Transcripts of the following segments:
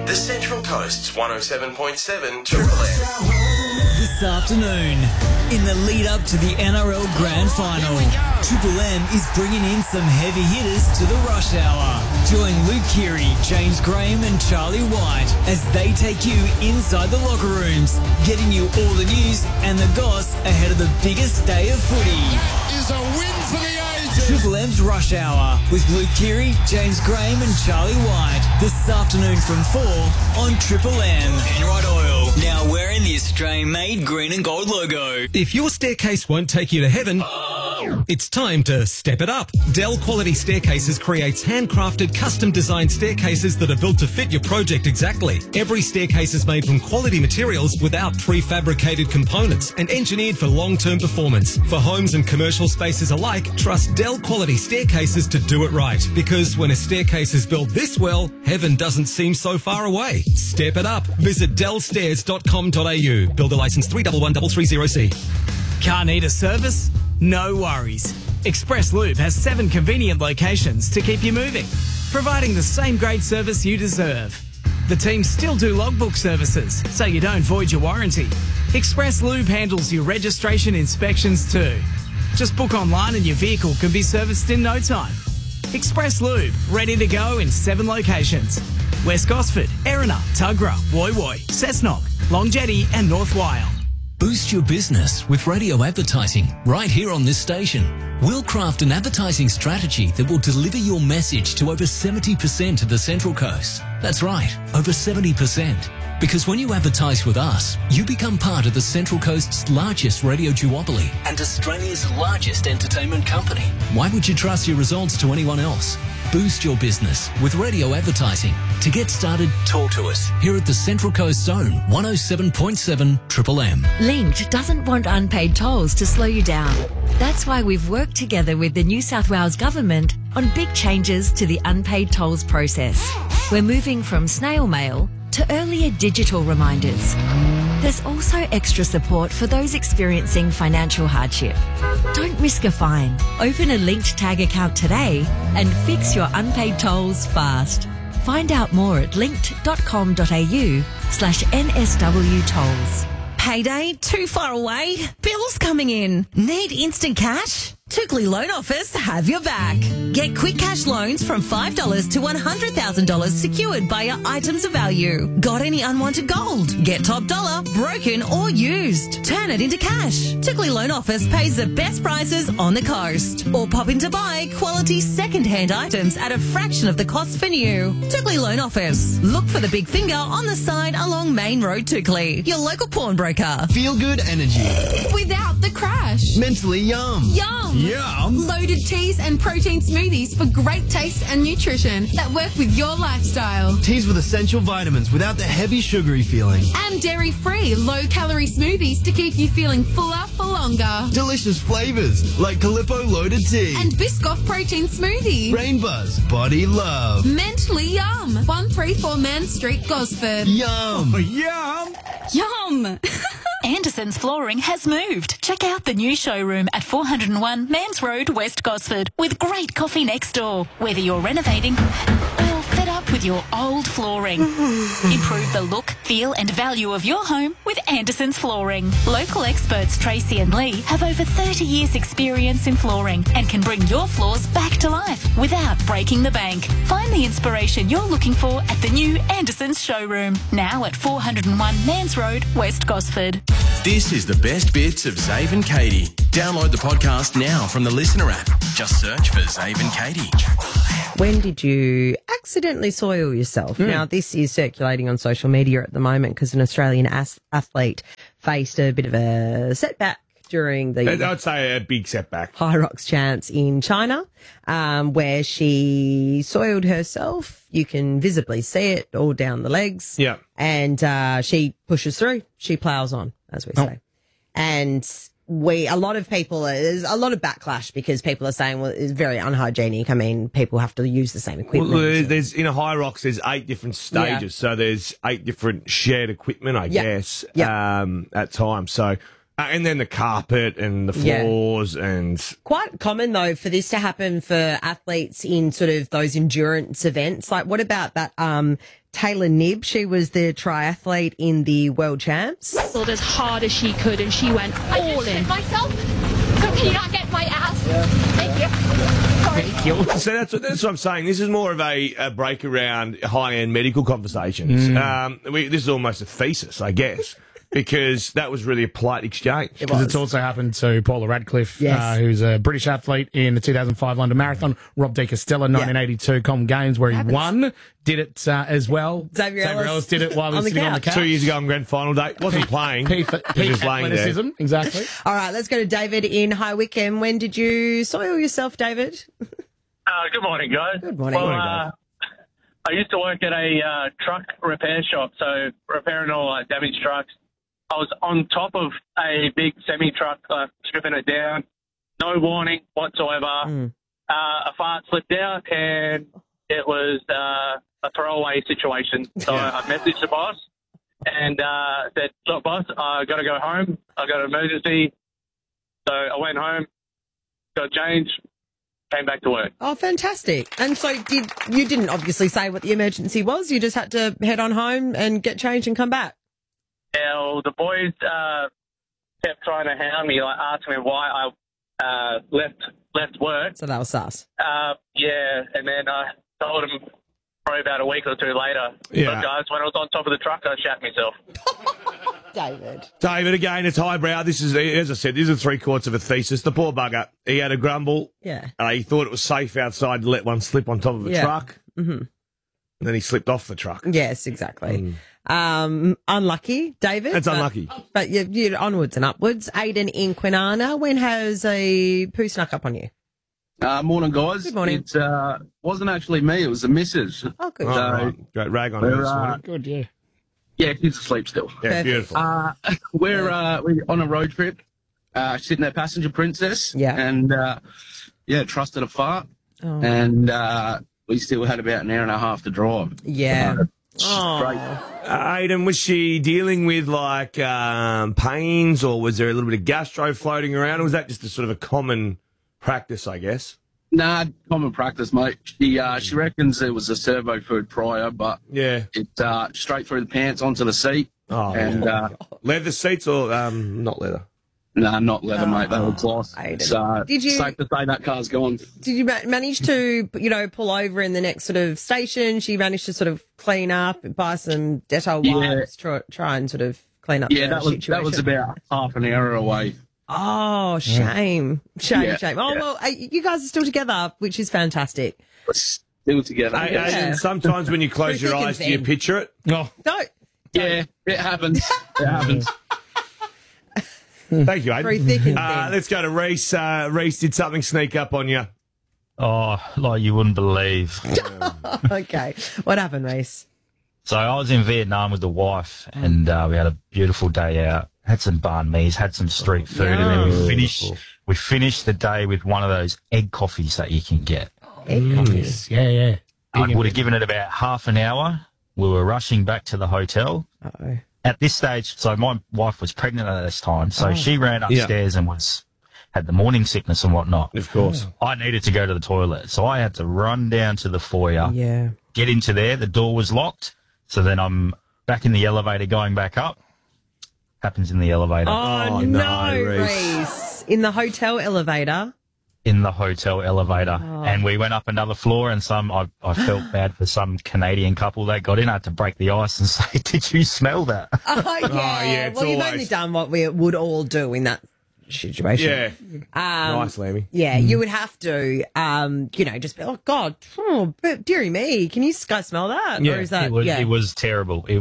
The Central Coast's 107.7 Triple M. This afternoon, in the lead up to the NRL Grand Final, Triple M is bringing in some heavy hitters to the rush hour. Join Luke Keary, James Graham and Charlie White as they take you inside the locker rooms, getting you all the news and the goss ahead of the biggest day of footy. That is a win for the ages. Triple M's Rush Hour with Luke Keary, James Graham and Charlie White this afternoon from 4 on Triple M. Enright Oil, now wearing the Australian-made green and gold logo. If your staircase won't take you to heaven, it's time to step it up. Dell Quality Staircases creates handcrafted, custom-designed staircases that are built to fit your project exactly. Every staircase is made from quality materials without prefabricated components and engineered for long-term performance. For homes and commercial spaces alike, trust Dell Quality Staircases to do it right. Because when a staircase is built this well, heaven doesn't seem so far away. Step it up. Visit dellstairs.com.au. Builder license 311330C. Car need a service? No worries. Express Lube has 7 convenient locations to keep you moving, providing the same great service you deserve. The team still do logbook services, so you don't void your warranty. Express Lube handles your registration inspections too. Just book online and your vehicle can be serviced in no time. Express Lube, ready to go in 7 locations. West Gosford, Erina, Tuggerah, Woy Woy, Cessnock, Long Jetty and North Wyong. Boost your business with radio advertising right here on this station. We'll craft an advertising strategy that will deliver your message to over 70% of the Central Coast. That's right, over 70%. Because when you advertise with us, you become part of the Central Coast's largest radio duopoly and Australia's largest entertainment company. Why would you trust your results to anyone else? Boost your business with radio advertising. To get started, talk to us here at the Central Coast Zone 107.7 Triple M. Linked doesn't want unpaid tolls to slow you down. That's why we've worked together with the New South Wales Government on big changes to the unpaid tolls process. We're moving from snail mail to earlier digital reminders. There's also extra support for those experiencing financial hardship. Don't risk a fine. Open a Linked Tag account today and fix your unpaid tolls fast. Find out more at linked.com.au/NSW tolls. Payday too far away? Bills coming in? Need instant cash? Tookley Loan Office have your back. Get quick cash loans from $5 to $100,000 secured by your items of value. Got any unwanted gold? Get top dollar, broken or used. Turn it into cash. Tookley Loan Office pays the best prices on the coast. Or pop in to buy quality second-hand items at a fraction of the cost for new. Tookley Loan Office. Look for the big finger on the side along Main Road, Tookley. Your local pawnbroker. Feel good energy. Without the crash. Mentally yum. Yum. Loaded teas and protein smoothies for great taste and nutrition that work with your lifestyle. Teas with essential vitamins without the heavy sugary feeling. And dairy-free, low-calorie smoothies to keep you feeling fuller for longer. Delicious flavours like Calippo Loaded Tea. And Biscoff Protein Smoothie. Brain Buzz Body Love. Mentally Yum. 134 Man Street, Gosford. Yum. Yum. Yum. Anderson's Flooring has moved. Check out the new showroom at 401 Mans Road, West Gosford, with great coffee next door. Whether you're renovating or fed up with your old flooring, improve the look, feel and value of your home with Anderson's Flooring. Local experts Tracy and Lee have over 30 years experience in flooring and can bring your floors back to life without breaking the bank. Find the inspiration you're looking for at the new Anderson's showroom, now at 401 Mans Road, West Gosford. This is the best bits of Zave and Katie. Download the podcast now from the Listener app. Just search for Zave and Katie. When did you accidentally soil yourself? Now, this is circulating on social media at the moment because an Australian athlete faced a bit of a setback during the... I'd say a big setback. High Rocks Champs in China, where she soiled herself. You can visibly see it all down the legs. Yeah. And she pushes through. She plows on, as we say. And a lot of people, there's a lot of backlash because people are saying, well, it's very unhygienic. I mean, people have to use the same equipment. Well, there's in a High Rocks, there's 8 different stages. So there's 8 different shared equipment, I guess, at times. So, and then the carpet and the floors and... Quite common, though, for this to happen for athletes in sort of those endurance events. Like, what about that Taylor Knibb. She was the triathlete in the World Champs. Wrestled as hard as she could, and she went all in. Myself, so can you not get my ass? Thank you. Sorry. So that's what I'm saying. This is more of a break around high-end medical conversations. This is almost a thesis, I guess, because that was really a polite exchange. Because it's also happened to Paula Radcliffe, who's a British athlete in the 2005 London Marathon. Rob De Castella, 1982 Common Games, where he won. Did it as well. Xavier Ellis did it while he was sitting on the couch. 2 years ago on grand final day. Wasn't playing. Peak athleticism, exactly. All right, let's go to David in High Wycombe. When did you soil yourself, David? Good morning, guys. Good morning. Well, I used to work at a truck repair shop, so repairing all damaged trucks. I was on top of a big semi-truck, stripping it down. No warning whatsoever. A fart slipped out, and it was a throwaway situation. So I messaged the boss and said, look, boss, I got to go home. I got an emergency. So I went home, got changed, came back to work. Oh, fantastic. And so you didn't obviously say what the emergency was? You just had to head on home and get changed and come back? Yeah, well, the boys kept trying to hound me, asking me why I left work. So that was sus. Yeah, and then I told them probably about a week or two later. Yeah. But guys, when I was on top of the truck, I shat myself. David, again, it's highbrow. This is, as I said, this is 3/4 of a thesis. The poor bugger, he had a grumble. Yeah. He thought it was safe outside to let one slip on top of a truck. Mm-hmm. And then he slipped off the truck. Yes, exactly. Unlucky, David. It's unlucky. But you're onwards and upwards. Aidan in Kwinana, when has a poo snuck up on you? Morning, guys. Good morning. It wasn't actually me. It was the missus. Oh, good. Right. Great rag on her this morning. Good, yeah. Yeah, she's asleep still. Yeah, beautiful. We're on a road trip, sitting there, passenger princess. Yeah. And, trusted a fart. Oh. And we still had about an hour and a half to drive. Yeah. Great. Aidan, was she dealing with pains, or was there a little bit of gastro floating around, or was that just a sort of a common practice, I guess? Nah, common practice, mate. She reckons it was a servo food prior, but it straight through the pants onto the seat. Oh, and leather seats or not leather? Nah, not leather, mate. They were cloth. So Did you- safe to say that car's gone. Did you manage to, pull over in the next sort of station? She managed to sort of clean up, buy some Dettol wipes, try and sort of clean up the situation? that was about half an hour away. Oh, shame. Shame. Oh, Yeah. well, you guys are still together, which is fantastic. Still together. Aidan, sometimes when you close your eyes, do you picture it? No. No. Yeah, it happens. It happens. Thank you, Aidan. Very thick and thin. Let's go to Reese. Reese, did something sneak up on you? Oh, like you wouldn't believe. Okay. What happened, Reese? So I was in Vietnam with the wife, and we had a beautiful day out. Had some banh mi's, had some street food, and then we finished the day with one of those egg coffees that you can get. Egg coffees? Yeah. I would have given it about half an hour. We were rushing back to the hotel. Uh-oh. At this stage, so my wife was pregnant at this time, so she ran upstairs and had the morning sickness and whatnot. Of course. I needed to go to the toilet, so I had to run down to the foyer, get into there. The door was locked, so then I'm back in the elevator going back up. Happens in the elevator. Oh, no, Reese. In the hotel elevator? In the hotel elevator. Oh. And we went up another floor, and I felt bad for some Canadian couple that got in. I had to break the ice and say, did you smell that? Oh, yeah. Well, you've only done what we would all do in that situation. Yeah. Nice, Lammy. Yeah, you would have to, just be, oh, God, but dearie me, can you guys smell that? Yeah, or is that, it was terrible. It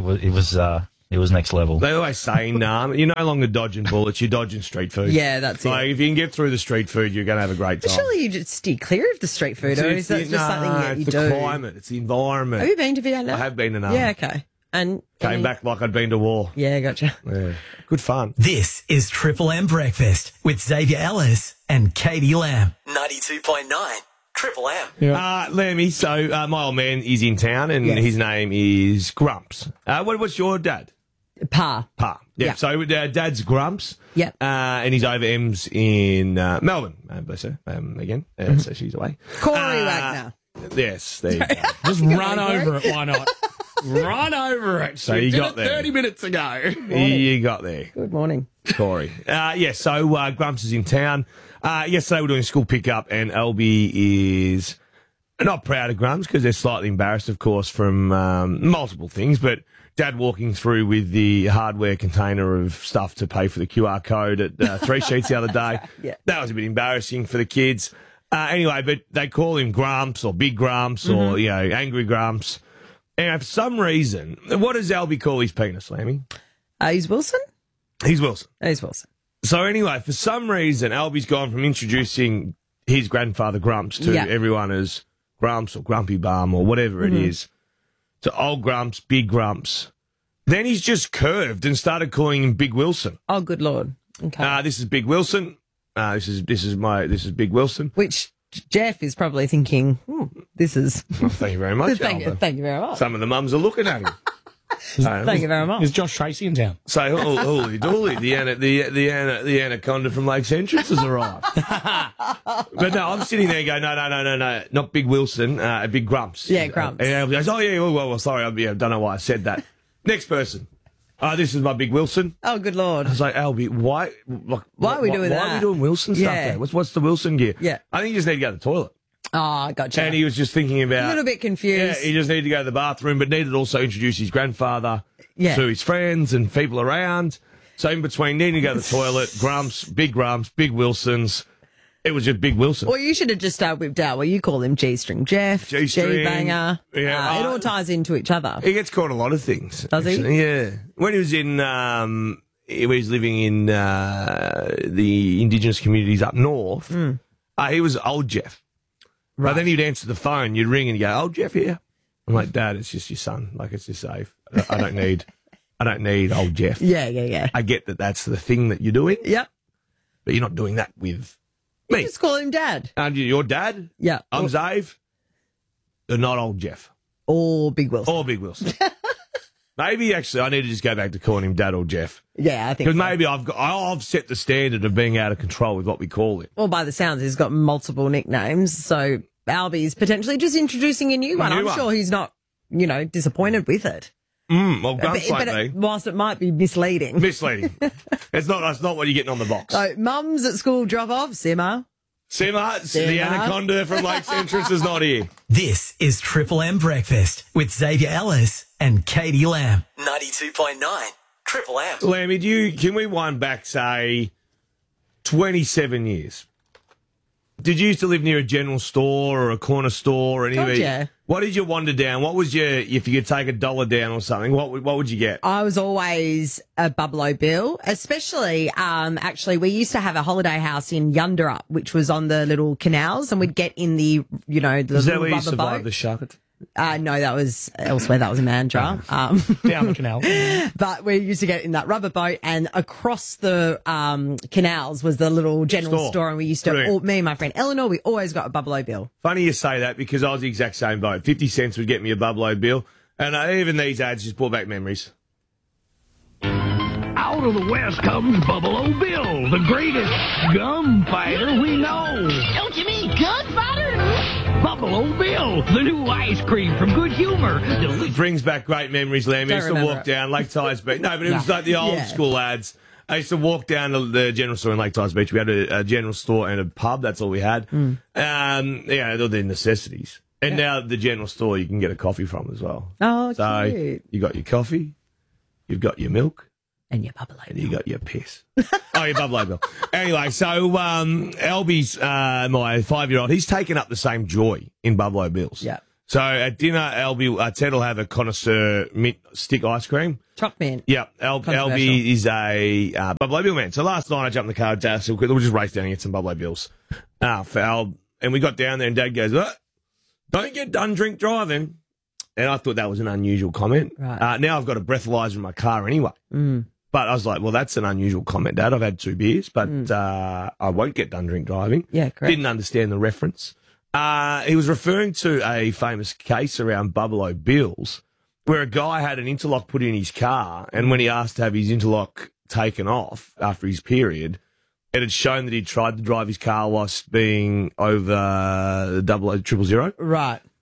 was next level. They always say, you're no longer dodging bullets, you're dodging street food. Yeah, that's it. If you can get through the street food, you're going to have a great time. Surely you just steer clear of the street food, or is that just something that you do? It's the climate, it's the environment. Have you been to Vietnam? I have been to Nam. Yeah, okay. And came back like I'd been to war. Yeah, gotcha. Yeah. Good fun. This is Triple M Breakfast with Xavier Ellis and Katie Lamb. 92.9 Triple M. Lammy, so my old man is in town and his name is Grumps. What's your dad? Pa. Yeah. So Dad's Grumps. Yep. And he's over M's in Melbourne. Bless her. Again. So she's away. Corey Wagner. Yes. There you go. Just run over it. Why not? Run over it. So She you did got it there. 30 minutes ago. You got there. Good morning. Corey. So Grumps is in town. Yesterday we're doing school pickup, and Albie is not proud of Grumps because they're slightly embarrassed, of course, from multiple things, but Dad walking through with the hardware container of stuff to pay for the QR code at 3 Sheets the other day. Yeah. That was a bit embarrassing for the kids. Anyway, but they call him Grumps or Big Grumps or, Angry Grumps. And for some reason, what does Albie call his penis, Lammy? He's Wilson? He's Wilson. He's Wilson. So anyway, for some reason, Albie's gone from introducing his grandfather Grumps to everyone as Grumps or Grumpy Bum or whatever it is, to Old Grumps, Big Grumps. Then he's just curved and started calling him Big Wilson. Oh, good Lord. Okay. This is Big Wilson. This is Big Wilson. Which Jeff is probably thinking, this is... Well, thank you very much, thank you very much. Some of the mums are looking at him. Thank you very much. Is Josh Tracy in town? Say, holy dooly, the anaconda from Lakes Entrance has arrived. But no, I'm sitting there going, no, not Big Wilson, Big Grumps. Yeah, Grumps. And Albie goes, oh, yeah, well, sorry, I don't know why I said that. Next person. This is my Big Wilson. Oh, good Lord. I was like, Albie, why are we doing that? Why are we doing Wilson stuff there? What's the Wilson gear? Yeah. I think you just need to go to the toilet. Oh, gotcha. And he was just thinking about... A little bit confused. Yeah, he just needed to go to the bathroom, but needed to also introduce his grandfather to his friends and people around. So in between needing to go to the toilet, Grumps, Big Wilsons, it was just Big Wilson. Well, you should have just whipped out what you call him G-string Jeff, G-banger. Yeah, it all ties into each other. He gets called a lot of things. Does actually. he? Yeah. When he was in... when he was living in the Indigenous communities up north, he was Old Jeff. Right. But then he'd answer the phone, you'd ring and he'd go, "Old Jeff here." I'm like, "Dad, it's just your son. Like, it's just safe. I don't need Old Jeff." Yeah. I get that that's the thing that you're doing. Yep. But you're not doing that with You me. just call him Dad. And your dad? Yeah. I'm Zave. They're not Old Jeff. Or Big Wilson. Maybe actually I need to just go back to calling him Dad or Jeff. Yeah, I think Because so. maybe I've set the standard of being out of control with what we call him. Well, by the sounds, he's got multiple nicknames, so Albie's potentially just introducing a new one. I'm sure he's not, disappointed with it. Well, Grumps won't be. Whilst it might be misleading. It's not what you're getting on the box. So, mums at school drop off, Simmer. The anaconda from Lakes Entrance is not here. This is Triple M Breakfast with Xavier Ellis and Katie Lamb. 92.9 Triple M. Lammy, can we wind back, say, 27 years? Did you used to live near a general store or a corner store or anything? What did you wander down? What was if you could take $1 down or something, what would you get? I was always a Bublo Bill, especially, actually, we used to have a holiday house in Yunderup, which was on the little canals, and we'd get in the, the Is that little where you rubber survived boat. the shark? No, that was elsewhere. That was in Mandurah. Down the canal. But we used to get in that rubber boat, and across the canals was the little general store, and we used to, me and my friend Eleanor, we always got a Bublo Bill. Funny you say that because I was the exact same boat. 50 cents would get me a Bublo Bill, and even these ads just brought back memories. Out of the West comes Bublo Bill, the greatest gunfighter we know. Don't you mean gunfighter? Bublo Bill, the new ice cream from Good Humor. It brings back great memories, Lamb. I used to walk down Lake Tyers Beach. No, but it was like the old school ads. I used to walk down to the general store in Lake Tyers Beach. We had a general store and a pub. That's all we had. They're the necessities. And now the general store you can get a coffee from as well. Oh, so cute. You got your coffee, you've got your milk. And your Bublo Bill. And you got your piss. Your Bublo Bill. Anyway, so Albie's, my 5-year-old, he's taken up the same joy in Bublo Bills. Yeah. So at dinner, Ted will have a connoisseur mint stick ice cream. Choc man. Yeah, Albie is a Bublo Bill man. So last night I jumped in the car with Dad, so we'll just race down and get some Bublo Bills. And we got down there and Dad goes, "Don't get done drink driving." And I thought that was an unusual comment. Right. Now I've got a breathalyzer in my car anyway. But I was like, well, that's an unusual comment, Dad. I've had 2 beers, but I won't get done drink driving. Yeah, correct. Didn't understand the reference. He was referring to a famous case around Bublo Bills where a guy had an interlock put in his car, and when he asked to have his interlock taken off after his period, it had shown that he'd tried to drive his car whilst being over 000. Right.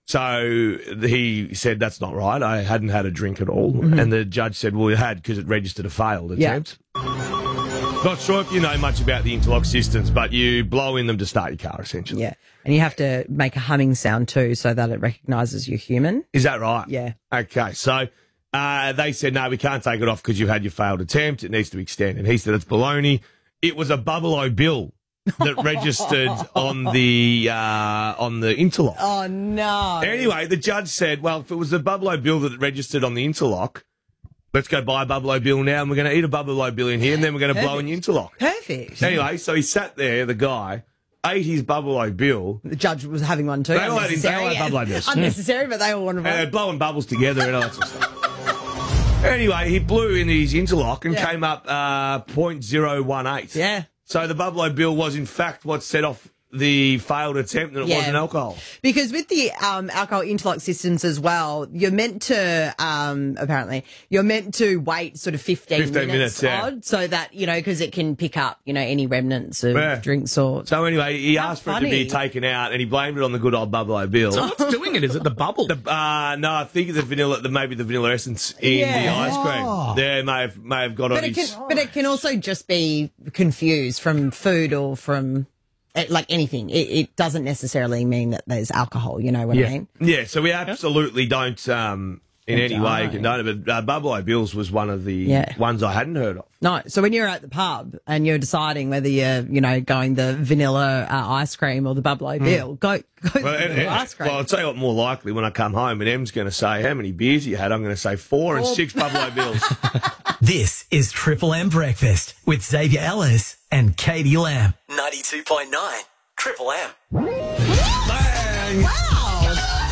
So he said, that's not right. I hadn't had a drink at all. And the judge said, well, you had because it registered a failed attempt. Not sure if you know much about the interlock systems, but you blow in them to start your car, essentially. Yeah. And you have to make a humming sound too so that it recognises you're human. Is that right? Yeah. Okay. So they said, no, we can't take it off because you've had your failed attempt. It needs to be extended. He said, it's baloney. It was a Bubble-O bill that registered on the interlock. Oh, no. Anyway, the judge said, well, if it was a Bubble-O bill that registered on the interlock, let's go buy a Bubble-O bill now, and we're going to eat a Bubble-O bill in here, and then we're going to blow in your interlock. Perfect. Anyway, so he sat there, the guy, ate his Bubble-O bill. The judge was having one too. They all had Bubble-O bills. Unnecessary, but they all wanted one. And they're blowing bubbles together and all that sort of stuff. Anyway, he blew in his interlock and came up 0.018. Yeah. So the Bubble-O bill was, in fact, what set off the failed attempt, and it wasn't alcohol. Because with the alcohol interlock systems as well, you're meant to, apparently, you're meant to wait sort of 15 minutes odd, so that, you know, because it can pick up, you know, any remnants of drinks or... So anyway, he asked for it to be taken out, and he blamed it on the good old Bubble-O bill. So what's doing it? Is it the bubble? No, I think the vanilla, maybe the vanilla essence in the ice cream. Yeah, may have got on his... But it can also just be confused from food or from... like anything. It doesn't necessarily mean that there's alcohol, you know what I mean? Yeah, so we absolutely don't in any way condone it, but Bubble-O bills was one of the ones I hadn't heard of. No, so when you're at the pub and you're deciding whether you're, you know, going the vanilla ice cream or the Bubble-O bill, go the ice cream. Well, I'll tell you what, more likely when I come home and Em's going to say, how many beers you had? I'm going to say 4 and 6 Bubble-O bills. This is Triple M Breakfast with Xavier Ellis and Katie Lamb. 92.9 Triple M. Bang! Wow!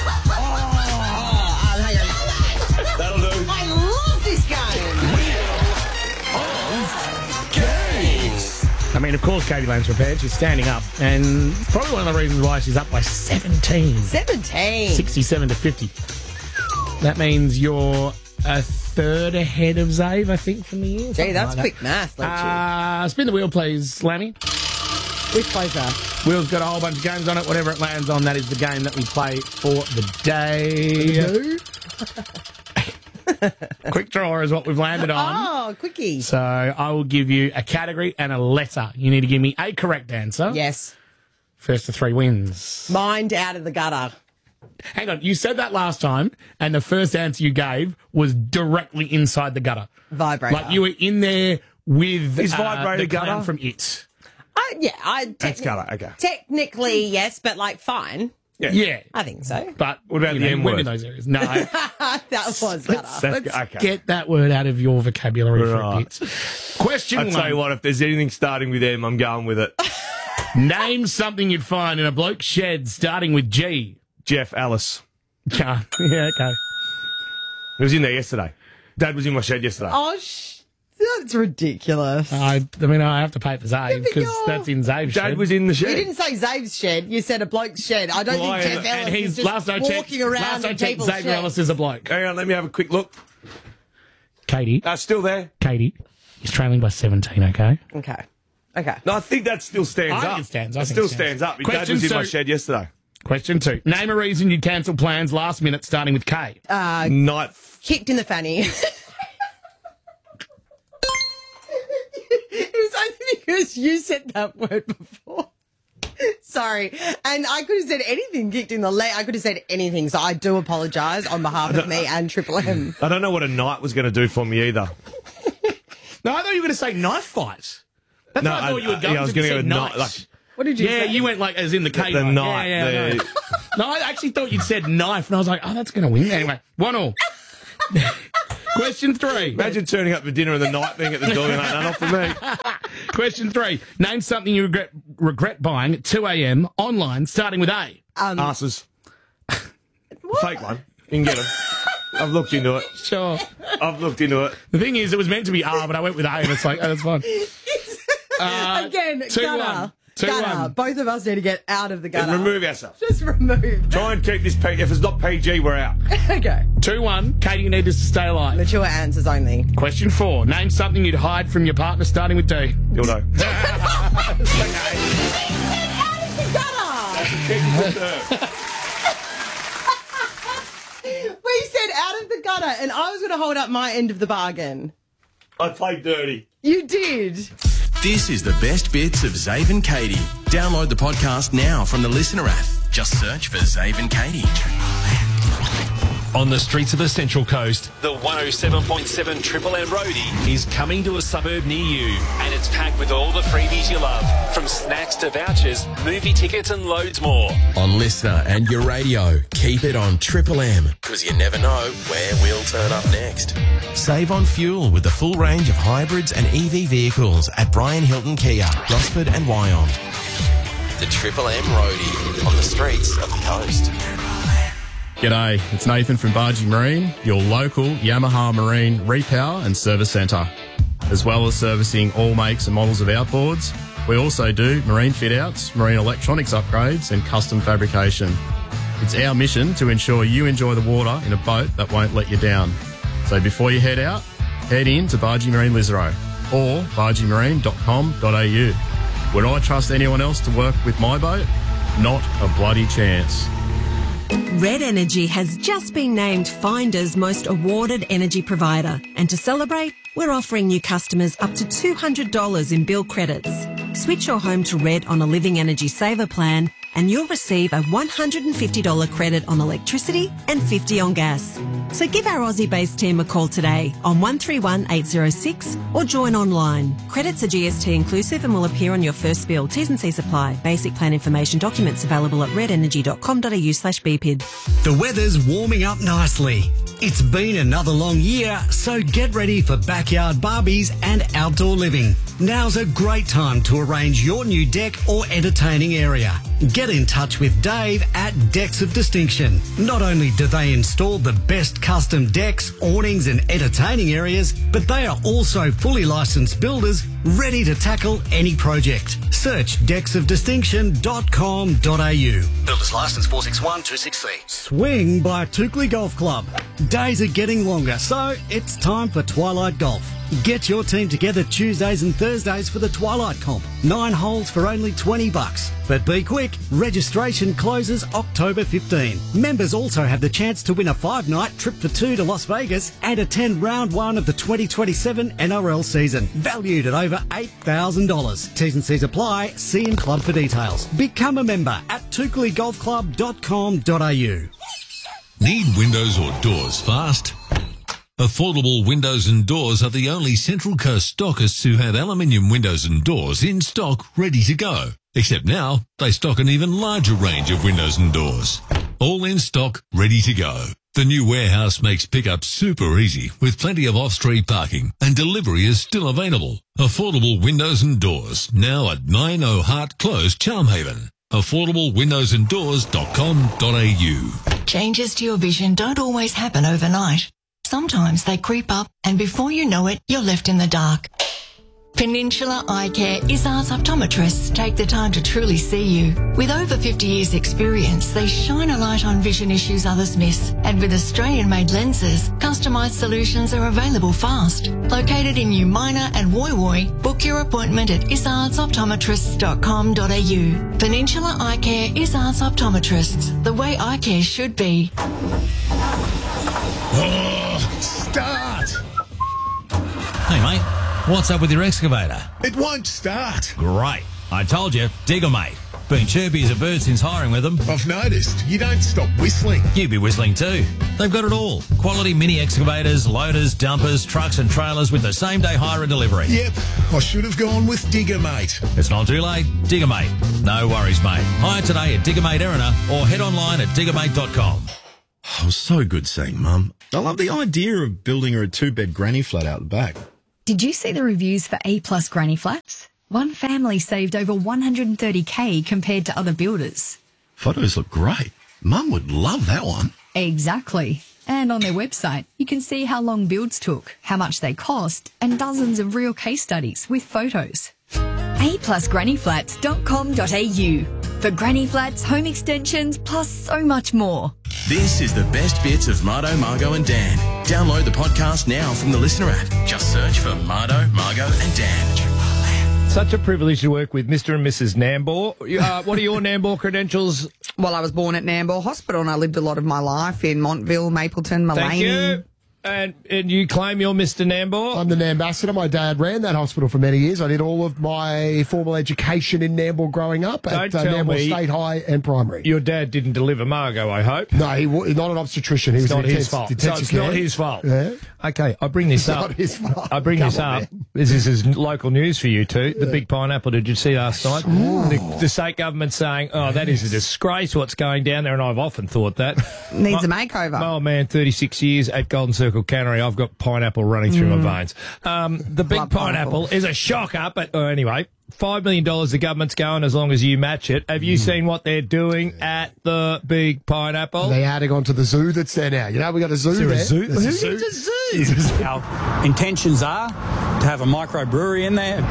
That'll do. I love this game! I mean, of course, Katie Lamb's prepared. She's standing up, and probably one of the reasons why she's up by 17. 17. 67 to 50. That means you're a third ahead of Zave, I think, from the year. Gee, that's quick math, don't you? Spin the wheel, please, Lammy. With pleasure. Wheel's got a whole bunch of games on it. Whatever it lands on, that is the game that we play for the day. Quick draw is what we've landed on. Oh, quickie. So I will give you a category and a letter. You need to give me a correct answer. Yes. First to 3 wins. Mind out of the gutter. Hang on, you said that last time, and the first answer you gave was directly inside the gutter. Vibrator. Like you were in there with Is vibrator the clown gutter? from It. That's gutter, okay. Technically, yes, but like fine. Yeah. I think so. But what about the M went word? in those areas. No. That was gutter. Let's get that word out of your vocabulary for a bit. Question I'll one. tell you what, if there's anything starting with M, I'm going with it. Name something you'd find in a bloke's shed starting with G. Jeff Ellis. Yeah, okay. He was in there yesterday. Dad was in my shed yesterday. Oh, that's ridiculous. I mean, I have to pay for Zave because that's in Zave's shed. Dad was in the shed. You didn't say Zave's shed. You said a bloke's shed. I don't think Jeff Ellis is just walking around in people's Xavier sheds. Ellis is a bloke. Hang on, let me have a quick look. Katie. Still there. Katie is trailing by 17, okay? Okay. No, I think that still stands I up. think it stands. It still stands up. Dad Question was in my two. shed yesterday. Question 2. Name a reason you'd cancel plans last minute starting with K. Night. Kicked in the fanny. It was only because you said that word before. Sorry. And I could have said anything, kicked in the leg. I could have said anything. So I do apologise on behalf of me and Triple M. I don't know what a night was going to do for me either. No, I thought you were going to say knife fight. That's No, what I thought you were going I was to going to say go knife. night. What did you say? Yeah, you went like as in the K The knife. knife, Yeah, I know. No, I actually thought you'd said knife, and I was like, oh, that's going to win. Anyway, 1-1. Question 3. Imagine turning up for dinner and the night being at the door and like, no, not for me. Question 3. Name something you regret buying at 2 a.m. online, starting with A. Arses. Fake one. You can get them. I've looked into it. Sure. I've looked into it. The thing is, it was meant to be R, but I went with A, and it's like, oh, that's fine. Again, 2-1. gutter. 2-1. Both of us need to get out of the gutter. And remove ourselves. Just remove. Try and keep this PG. If it's not PG, we're out. Okay. 2-1. Katie, you need us to stay alive. Mature answers only. Question 4. Name something you'd hide from your partner, starting with D. You'll know. Out of the gutter. That's a technical term. and I was going to hold up my end of the bargain. I played dirty. You did. This is the best bits of Zave and Katie. Download the podcast now from the Listener app. Just search for Zave and Katie. On the streets of the Central Coast, the 107.7 Triple M Roadie is coming to a suburb near you, and it's packed with all the freebies you love, from snacks to vouchers, movie tickets and loads more. On Listener and your radio, keep it on Triple M, because you never know where we'll turn up next. Save on fuel with the full range of hybrids and EV vehicles at Brian Hilton Kia, Gosford and Wyong. The Triple M Roadie on the streets of the coast. G'day, it's Nathan from Bargee Marine, your local Yamaha Marine repower and service centre. As well as servicing all makes and models of outboards, we also do marine fit-outs, marine electronics upgrades and custom fabrication. It's our mission to ensure you enjoy the water in a boat that won't let you down. So before you head out, head in to Bargee Marine Lisarow or bargeemarine.com.au. Would I trust anyone else to work with my boat? Not a bloody chance. Red Energy has just been named Finder's most awarded energy provider. And to celebrate, we're offering new customers up to $200 in bill credits. Switch your home to Red on a Living Energy Saver plan and you'll receive a $150 credit on electricity and $50 on gas. So give our Aussie-based team a call today on 131 806 or join online. Credits are GST inclusive and will appear on your first bill. T's and C's apply. Basic plan information documents available at redenergy.com.au/BPID. The weather's warming up nicely. It's been another long year, so get ready for backyard barbies and outdoor living. Now's a great time to arrange your new deck or entertaining area. Get in touch with Dave at Decks of Distinction. Not only do they install the best custom decks, awnings and entertaining areas, but they are also fully licensed builders ready to tackle any project. Search decksofdistinction.com.au. Builders Licence 461263. Swing by Toukley Golf Club. Days are getting longer, so it's time for Twilight Golf. Get your team together Tuesdays and Thursdays for the Twilight Comp. 9 holes for only $20. But be quick, registration closes October 15. Members also have the chance to win a 5-night trip for 2 to Las Vegas and attend round 1 of the 2027 NRL season, valued at over $8,000. T's and C's apply. See in club for details. Become a member at toukleyGolfClub.com.au. Need windows or doors fast? Affordable Windows and Doors are the only Central Coast stockists who have aluminium windows and doors in stock ready to go. Except now, they stock an even larger range of windows and doors. All in stock, ready to go. The new warehouse makes pickup super easy with plenty of off-street parking and delivery is still available. Affordable Windows and Doors, now at 90 Hart Close, Charmhaven. AffordableWindowsandDoors.com.au. Changes to your vision don't always happen overnight. Sometimes they creep up and before you know it, you're left in the dark. Peninsula Eye Care Izzard's optometrists take the time to truly see you. With over 50 years experience, they shine a light on vision issues others miss. And with Australian-made lenses, customised solutions are available fast. Located in New Minor and Woy Woy, book your appointment at izzardsoptometrists.com.au. Peninsula Eye Care Izzard's optometrists, the way eye care should be. Oh, start! Hey, mate. What's up with your excavator? It won't start. Great. I told you, Digger Mate. Been chirpy as a bird since hiring with them. I've noticed. You don't stop whistling. You'd be whistling too. They've got it all. Quality mini excavators, loaders, dumpers, trucks and trailers with the same day hire and delivery. Yep. I should have gone with Digger Mate. It's not too late. Digger Mate. No worries, mate. Hire today at Digger Mate Erina or head online at diggermate.com. Oh, so good seeing Mum. I love the idea of building her a 2-bed granny flat out the back. Did you see the reviews for A-plus granny flats? One family saved over $130K compared to other builders. Photos look great. Mum would love that one. Exactly. And on their website, you can see how long builds took, how much they cost, and dozens of real case studies with photos. A+grannyflats.com.au for granny flats, home extensions, plus so much more. This is the best bits of Mardo, Margot and Dan. Download the podcast now from the Listener app. Just search for Mardo, Margot and Dan. Such a privilege to work with Mr. and Mrs. Nambour. What are your Nambour credentials? Well, I was born at Nambour Hospital and I lived a lot of my life in Montville, Mapleton, Mullaney. Thank you. And you claim you're Mr. Nambour? I'm the ambassador. My dad ran that hospital for many years. I did all of my formal education in Nambour growing up at Nambour State High and Primary. Your dad didn't deliver Margot, I hope? No, he was not an obstetrician. He was not his fault. So it's not his fault. Yeah. Okay, I bring this up. Not his fault. I bring this up. This is local news for you two. The Big Pineapple, did you see last night? The state government saying, that is a disgrace what's going down there, and I've often thought that. Needs a makeover. My old man, 36 years at Golden Circle Cannery, I've got pineapple running through my veins. The Big Pineapple is a shocker, but anyway, $5 million the government's going as long as you match it. Have you seen what they're doing at the Big Pineapple? They're adding on to the zoo that's there now. You know, we got a zoo there. A zoo? Who needs a zoo? Our intentions are to have a microbrewery in there,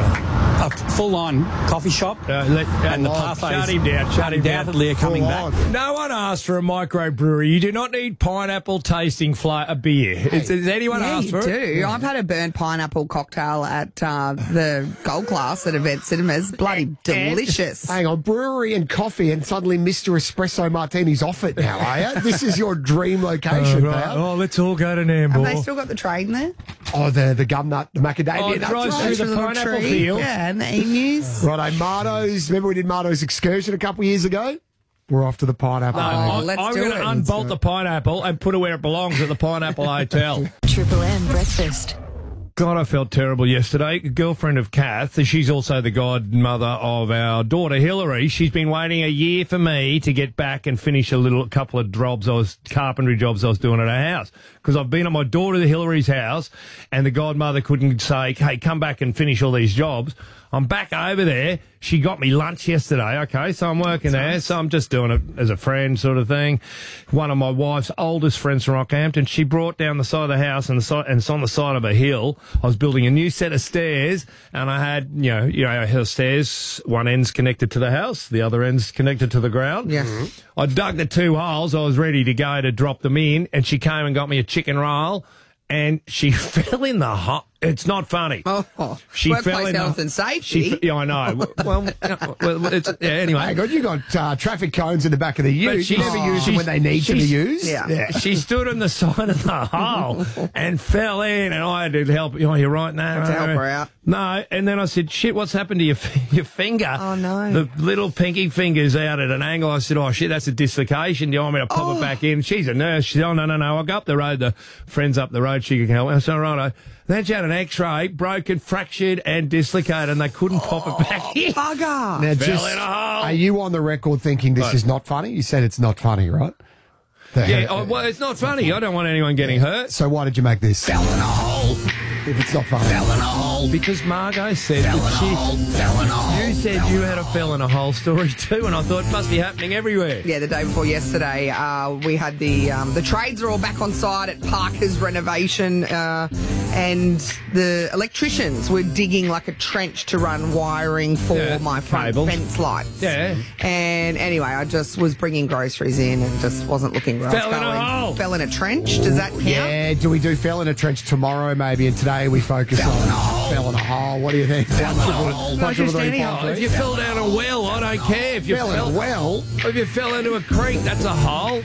a full-on coffee shop, and the parfaits Shut him down. Shut him down. undoubtedly are coming back. No one asked for a microbrewery. You do not need pineapple tasting a beer. Has anyone asked for it? You do. I've had a burnt pineapple cocktail at the Gold Class at Event Cinemas. Bloody delicious. Hang on, brewery and coffee, and suddenly Mr. Espresso Martini's off it now, are you? This is your dream location, pal. Oh, let's all go to Nambour. Have they still got the trade in there? Oh, the gum nut, the macadamia nuts. Drives through the pineapple field. Yeah, and the emus. Righto, Mardo's. Remember we did Mardo's excursion a couple of years ago? We're off to the pineapple. I'm going to unbolt the pineapple and put it where it belongs at the Pineapple Hotel. Triple M breakfast. God, I felt terrible yesterday. A girlfriend of Kath, she's also the godmother of our daughter, Hillary. She's been waiting a year for me to get back and finish a couple of carpentry jobs I was doing at her house. Because I've been at my daughter Hillary's house, and the godmother couldn't say, hey, come back and finish all these jobs. I'm back over there. She got me lunch yesterday, okay, so I'm working there, so I'm just doing it as a friend sort of thing. One of my wife's oldest friends from Rockhampton, she brought down the side of the house, and it's on the side of a hill. I was building a new set of stairs, and I had, her stairs, one end's connected to the house, the other end's connected to the ground. Yeah. I dug the 2 holes, I was ready to go to drop them in, and she came and got me a chicken roll, and she fell in the hole. It's not funny. Oh, she workplace fell in health and safety. Yeah, I know. Well, anyway. Hang on, you got traffic cones in the back of the ute. She never use them when they need to be used. Yeah. She stood on the side of the hole and fell in, and I had to help. You're right now. To help her out. No, and then I said, shit, what's happened to your finger? Oh, no. The little pinky finger's out at an angle. I said, oh, shit, that's a dislocation. Do you want me to pop it back in? She's a nurse. She said, oh, no. I'll go up the road. The friend's up the road. She can help me. I said, all right. Then she had an X-ray, broken, fractured, and dislocated, and they couldn't pop it back in. Bugger. Now, Fell in a hole. Are you on the record thinking this is not funny? You said it's not funny, right? Well, it's not funny. I don't want anyone getting hurt. So why did you make this? Fell in a hole. If it's not funny. Fell in a hole. Because Margot said Fell in a hole. You said you had a fell in a hole story too, and I thought it must be happening everywhere. Yeah, the day before yesterday, we had the trades are all back on site at Parker's renovation, and the electricians were digging like a trench to run wiring for my front fence lights. Yeah. And anyway, I just was bringing groceries in and just wasn't looking where Fell I was in going. a hole. Fell in a trench. Does that count? Yeah, do we do fell in a trench tomorrow maybe, and today we focus on fell in a hole. What do you think? Fell in a hole. Not just any hole. If you fell down a well, I don't care. If you fell in a well? If you fell into a creek, that's a hole.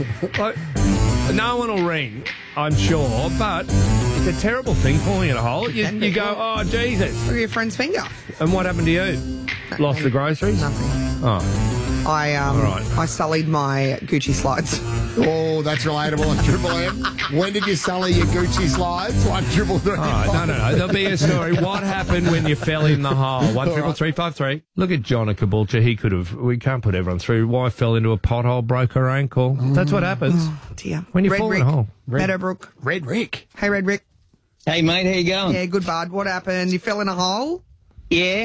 No one will ring, I'm sure, but it's a terrible thing falling in a hole. You go, oh, Jesus. Look at your friend's finger. And what happened to you? Lost the groceries? Nothing. Oh. I sullied my Gucci slides. Oh, that's relatable on Triple M. When did you sully your Gucci slides? 133. Oh, no. There'll be a story. What happened when you fell in the hole? 13353. Look at John at Caboolture. We can't put everyone through. Wife fell into a pothole, broke her ankle. That's what happens. Oh, dear. When you Red fall Rick, in a hole. Meadowbrook. Red Rick. Hey, Red Rick. Hey, mate, how you going? Yeah, good, bud. What happened? You fell in a hole? Yeah.